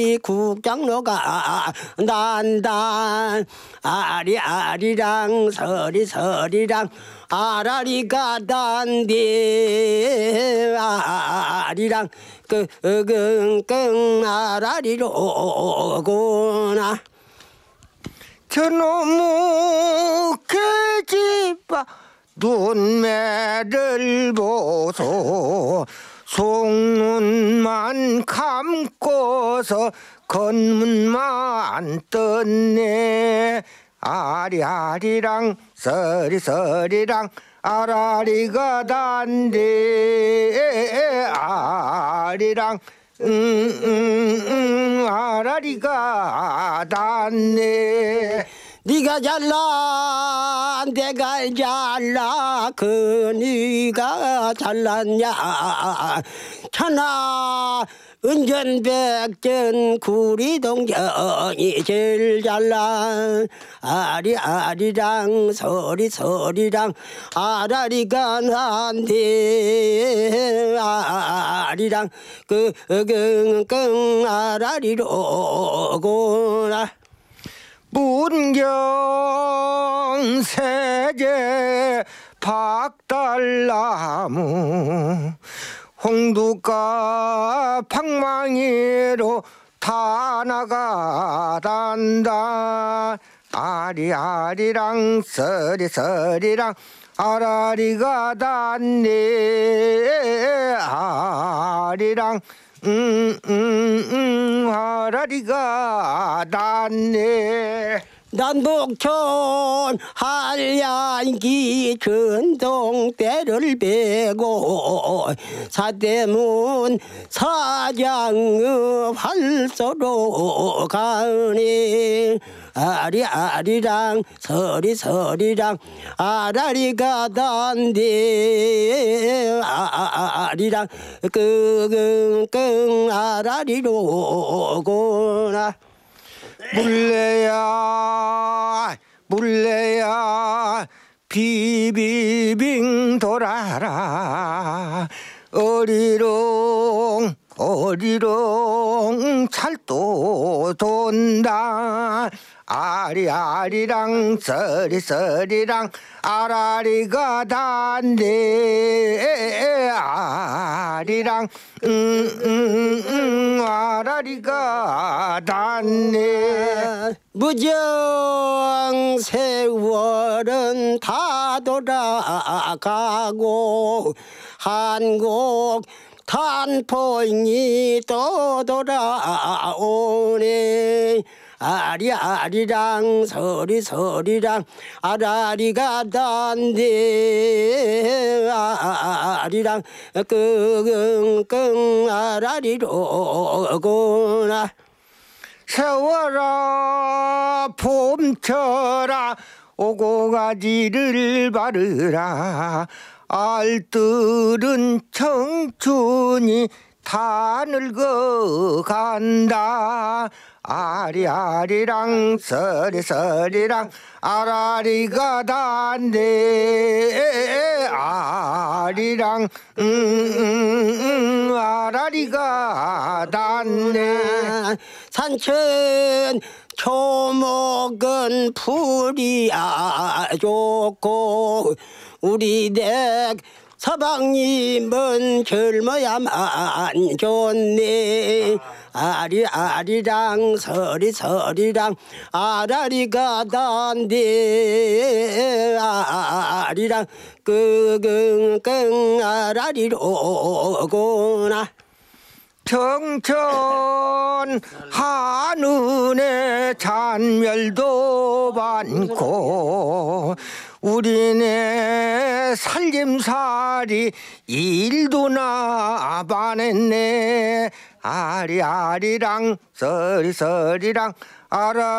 국장로가 난단 아리아리랑 서리서리랑 아라리가 단디 아리랑 끙끙 아라리로구나. 저놈의 계집아 눈매를 보소. 속눈만 감고서 겉문만 떴네. 아리아리랑 서리서리랑 아라리가 단데 아리랑 아라리가 단네. 네가 잘나 내가 잘나 그 네가 잘났냐 천하 은전백전 구리동전이 제일 잘나. 아리아리랑 서리서리랑 아라리가 난데 아리랑 끙끙 아라리로구나. 문경 세제 박달나무 홍두가 방망이로 다 나가단다. 아리아리랑 서리서리랑 아라리가 단네 아리랑 아라리가 단네. 난북천 한량기 전동대를 베고 사대문 사장의 활소로 가니 아리아리랑 서리서리랑 아라리가 단데 아리랑 끙끙 아라리로구나. 물레야 물레야 비비빙 돌아라. 어리롱 어리롱 찰도 돈다. 아리아리랑 서리서리랑 아라리가 단데 아리랑 아라리가 단네. 무정 세월은 다 돌아가고 한국 탄포인이 또 돌아오네. 아리아리랑 서리서리랑 아라리가 단데 아리랑 끙끙 아라리로구나. 세월아 봄철아 오고 가지를 바르라. 알뜰은 청춘이 다 늙어간다. 아리아리랑 서리서리랑 아라리가 단데 아리랑 아라리가 단네. 산천 초목은 풀이야 좋고 우리 댁 서방님은 젊어야만 좋네. 아리아리랑 서리서리랑 아라리가 단데 아리랑 끙끙 아라리로구나. 청천 한눈에 잔멸도 많고 우리네 살림살이 일도 나반했네. 아리아리랑 서리서리랑 아라